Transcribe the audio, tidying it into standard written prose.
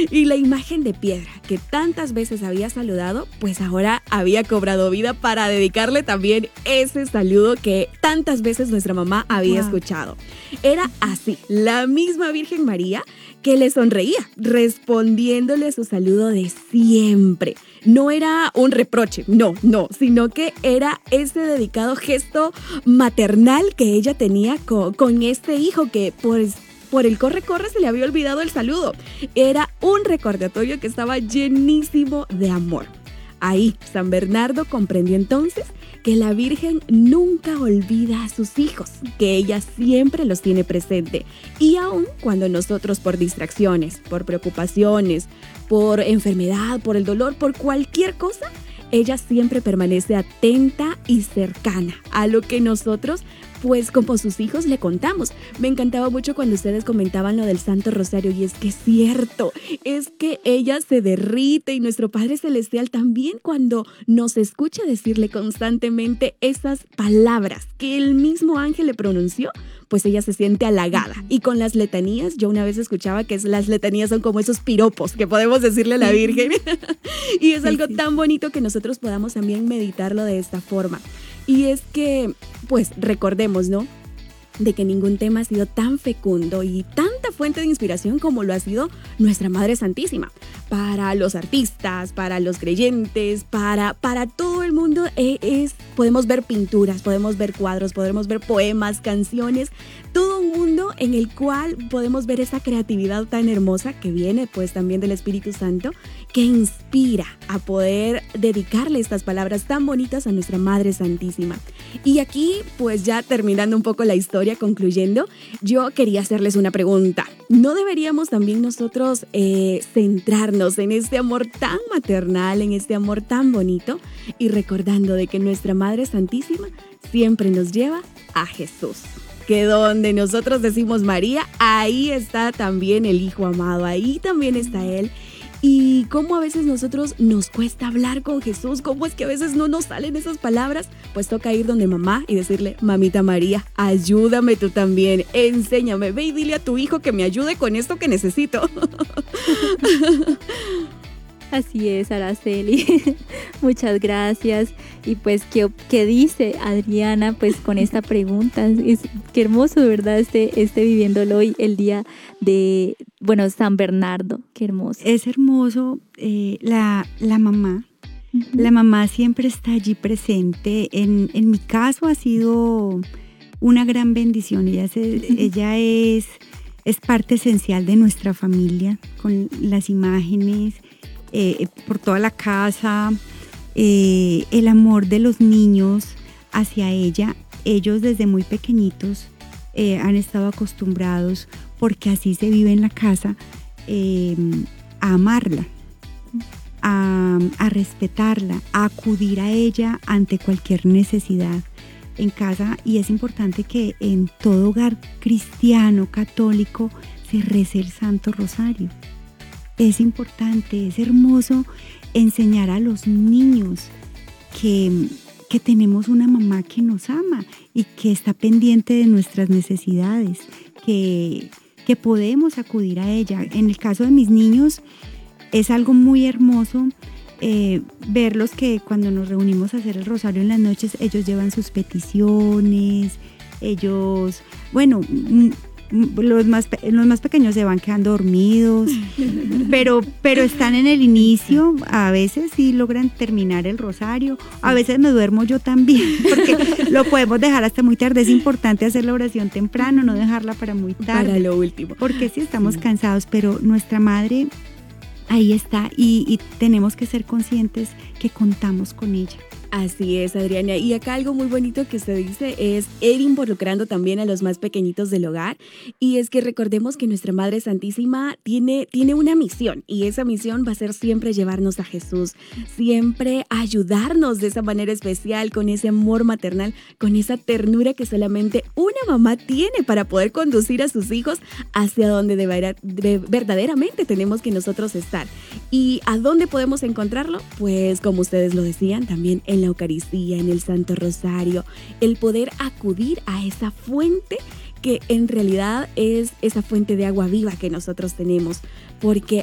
Y la imagen de piedra que tantas veces había saludado, pues ahora había cobrado vida para dedicarle también ese saludo que tantas veces nuestra mamá había escuchado. Era así, la misma Virgen María que le sonreía, respondiéndole su saludo de siempre. No era un reproche, no, sino que era ese dedicado gesto maternal que ella tenía con este hijo que por el corre-corre se le había olvidado el saludo. Era un recordatorio que estaba llenísimo de amor. Ahí, San Bernardo comprendió entonces que la Virgen nunca olvida a sus hijos, que ella siempre los tiene presente. Y aun cuando nosotros por distracciones, por preocupaciones, por enfermedad, por el dolor, por cualquier cosa, ella siempre permanece atenta y cercana a lo que nosotros, pues como sus hijos, le contamos. Me encantaba mucho cuando ustedes comentaban lo del Santo Rosario, y es que es cierto, es que ella se derrite, y nuestro Padre Celestial también, cuando nos escucha decirle constantemente esas palabras que el mismo ángel le pronunció, pues ella se siente halagada. Y con las letanías, yo una vez escuchaba que las letanías son como esos piropos que podemos decirle a la Virgen. Y es algo tan bonito que nosotros podamos también meditarlo de esta forma. Y es que, pues recordemos, ¿no?, de que ningún tema ha sido tan fecundo y tanta fuente de inspiración como lo ha sido nuestra Madre Santísima. Para los artistas, para los creyentes, para todo el mundo podemos ver pinturas, podemos ver cuadros, podemos ver poemas, canciones, todo un mundo en el cual podemos ver esa creatividad tan hermosa que viene pues también del Espíritu Santo, que inspira a poder dedicarle estas palabras tan bonitas a nuestra Madre Santísima. Y aquí, pues ya terminando un poco la historia, concluyendo, yo quería hacerles una pregunta. ¿No deberíamos también nosotros centrarnos en este amor tan maternal, en este amor tan bonito, y recordando de que nuestra Madre Santísima siempre nos lleva a Jesús? Que donde nosotros decimos María, ahí está también el Hijo amado, ahí también está Él. Y cómo a veces nosotros nos cuesta hablar con Jesús, cómo es que a veces no nos salen esas palabras, pues toca ir donde mamá y decirle: mamita María, ayúdame tú también, enséñame, ve y dile a tu hijo que me ayude con esto que necesito. Así es, Araceli. Muchas gracias. Y pues, ¿qué dice Adriana pues con esta pregunta? Qué hermoso, ¿verdad? Viviéndolo hoy, el día de, San Bernardo. Qué hermoso. Es hermoso. La mamá. Uh-huh. La mamá siempre está allí presente. En mi caso ha sido una gran bendición. Ella es parte esencial de nuestra familia, con las imágenes, por toda la casa, el amor de los niños hacia ella. Ellos desde muy pequeñitos han estado acostumbrados, porque así se vive en la casa, a amarla, a respetarla, a acudir a ella ante cualquier necesidad en casa. Y es importante que en todo hogar cristiano, católico, se rece el Santo Rosario. Es importante, es hermoso enseñar a los niños que tenemos una mamá que nos ama y que está pendiente de nuestras necesidades, que podemos acudir a ella. En el caso de mis niños es algo muy hermoso verlos, que cuando nos reunimos a hacer el rosario en las noches, ellos llevan sus peticiones, los más pequeños se van quedando dormidos, pero están en el inicio. A veces sí logran terminar el rosario, a veces me duermo yo también, porque lo podemos dejar hasta muy tarde. Es importante hacer la oración temprano, no dejarla para muy tarde, para lo último, porque sí estamos cansados, pero nuestra Madre ahí está, y tenemos que ser conscientes que contamos con ella. Así es, Adriana. Y acá algo muy bonito que se dice es ir involucrando también a los más pequeñitos del hogar. Y es que recordemos que nuestra Madre Santísima tiene una misión, y esa misión va a ser siempre llevarnos a Jesús, siempre ayudarnos de esa manera especial, con ese amor maternal, con esa ternura que solamente una mamá tiene para poder conducir a sus hijos hacia donde verdaderamente tenemos que nosotros estar. ¿Y a dónde podemos encontrarlo? Pues como ustedes lo decían, también en la Eucaristía, en el Santo Rosario, el poder acudir a esa fuente que en realidad es esa fuente de agua viva que nosotros tenemos, porque